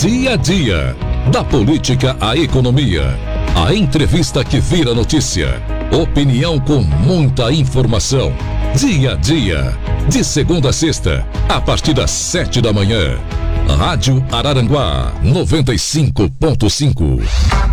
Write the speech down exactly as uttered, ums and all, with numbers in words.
Dia a dia. Da política à economia. A entrevista que vira notícia. Opinião com muita informação. Dia a dia. De segunda a sexta, a partir das sete da manhã. Rádio Araranguá noventa e cinco ponto cinco.